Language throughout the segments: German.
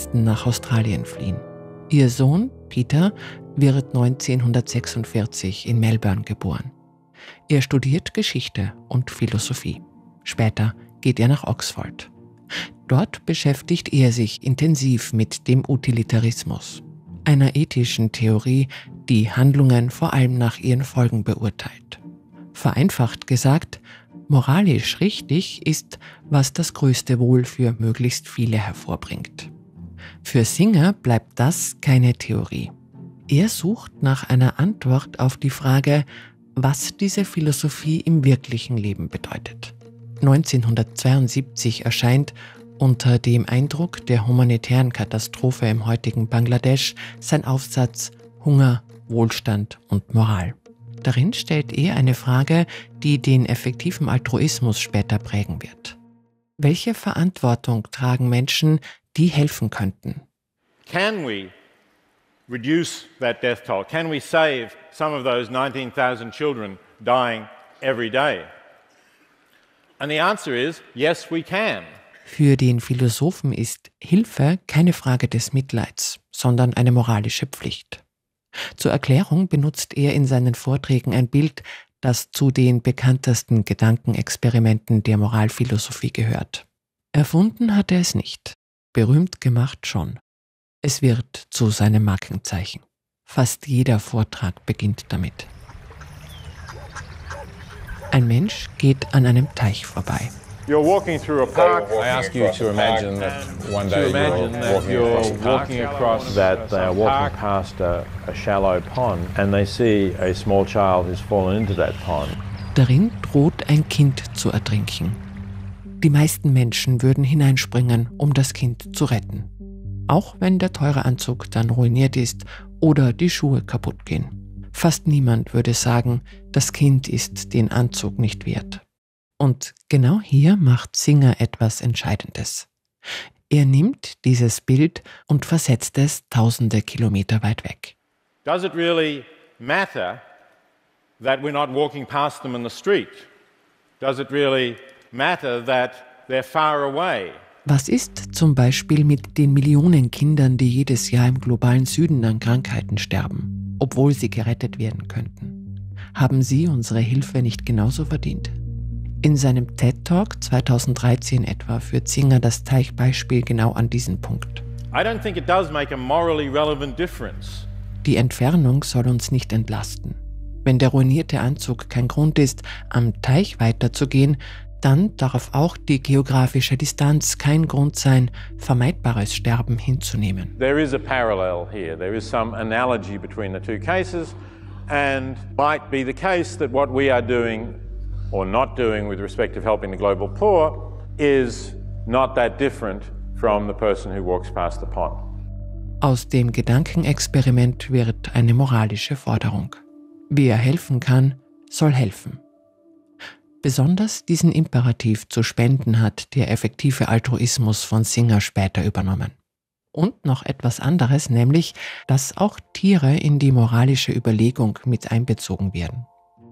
Westen nach Australien fliehen. Ihr Sohn Peter wird 1946 in Melbourne geboren. Er studiert Geschichte und Philosophie. Später geht er nach Oxford. Dort beschäftigt er sich intensiv mit dem Utilitarismus, einer ethischen Theorie, die Handlungen vor allem nach ihren Folgen beurteilt. Vereinfacht gesagt, moralisch richtig ist, was das größte Wohl für möglichst viele hervorbringt. Für Singer bleibt das keine Theorie. Er sucht nach einer Antwort auf die Frage, was diese Philosophie im wirklichen Leben bedeutet. 1972 erscheint unter dem Eindruck der humanitären Katastrophe im heutigen Bangladesch sein Aufsatz Hunger, Wohlstand und Moral. Darin stellt er eine Frage, die den effektiven Altruismus später prägen wird. Welche Verantwortung tragen Menschen, die helfen könnten? Can we reduce that death toll? Can we save some of those 19,000 children dying every day? And the answer is, yes, we can. Für den Philosophen ist Hilfe keine Frage des Mitleids, sondern eine moralische Pflicht. Zur Erklärung benutzt er in seinen Vorträgen ein Bild, das zu den bekanntesten Gedankenexperimenten der Moralphilosophie gehört. Erfunden hat er es nicht, berühmt gemacht schon. Es wird zu seinem Markenzeichen. Fast jeder Vortrag beginnt damit. Ein Mensch geht an einem Teich vorbei. You're walking through a park. I ask you to imagine that one day you're walking across that they are walking past a shallow pond and they see a small child who's fallen into that pond. Darin droht ein Kind zu ertrinken. Die meisten Menschen würden hineinspringen, um das Kind zu retten. Auch wenn der teure Anzug dann ruiniert ist oder die Schuhe kaputt gehen. Fast niemand würde sagen, das Kind ist den Anzug nicht wert. Und genau hier macht Singer etwas Entscheidendes. Er nimmt dieses Bild und versetzt es tausende Kilometer weit weg. Does it really matter that we're not walking past them in the street? Does it really matter that they're far away? Was ist zum Beispiel mit den Millionen Kindern, die jedes Jahr im globalen Süden an Krankheiten sterben, obwohl sie gerettet werden könnten? Haben sie unsere Hilfe nicht genauso verdient? In seinem TED-Talk 2013 etwa führt Singer das Teichbeispiel genau an diesen Punkt. I don't think it does make a morally relevant difference. Die Entfernung soll uns nicht entlasten. Wenn der ruinierte Anzug kein Grund ist, am Teich weiterzugehen, dann darf auch die geografische Distanz kein Grund sein, vermeidbares Sterben hinzunehmen. There is a parallel here. There is some analogy between the two cases and might be the case that what we are doing or not doing with respect to helping the global poor is not that different from the person who walks past the pond. Aus dem Gedankenexperiment wird eine moralische Forderung. Wer helfen kann, soll helfen. Besonders diesen Imperativ zu spenden hat der effektive Altruismus von Singer später übernommen. Und noch etwas anderes, nämlich, dass auch Tiere in die moralische Überlegung mit einbezogen werden.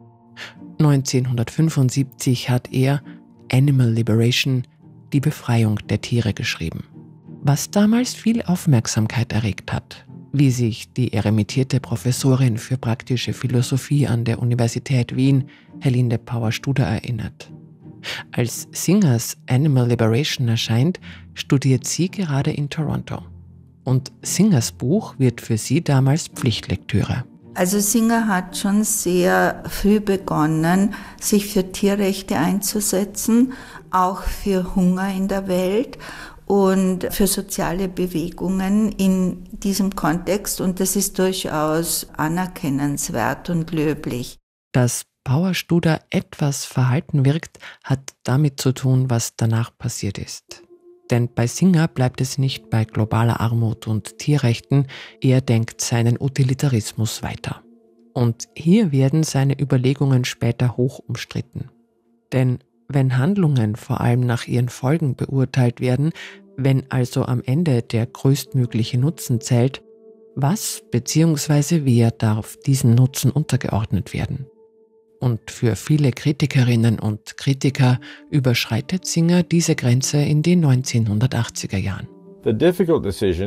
1975 hat er Animal Liberation, die Befreiung der Tiere geschrieben. Was damals viel Aufmerksamkeit erregt hat, wie sich die emeritierte Professorin für praktische Philosophie an der Universität Wien, Helinde Pauer-Studer, erinnert. Als Singers Animal Liberation erscheint, studiert sie gerade in Toronto. Und Singers Buch wird für sie damals Pflichtlektüre. Also Singer hat schon sehr früh begonnen, sich für Tierrechte einzusetzen, auch für Hunger in der Welt und für soziale Bewegungen in diesem Kontext. Und das ist durchaus anerkennenswert und löblich. Dass Pauer-Studer etwas verhalten wirkt, hat damit zu tun, was danach passiert ist. Denn bei Singer bleibt es nicht bei globaler Armut und Tierrechten, er denkt seinen Utilitarismus weiter. Und hier werden seine Überlegungen später hoch umstritten. Denn wenn Handlungen vor allem nach ihren Folgen beurteilt werden, wenn also am Ende der größtmögliche Nutzen zählt, was bzw. wer darf diesen Nutzen untergeordnet werden? Und für viele Kritikerinnen und Kritiker überschreitet Singer diese Grenze in den 1980er Jahren. The difficult decision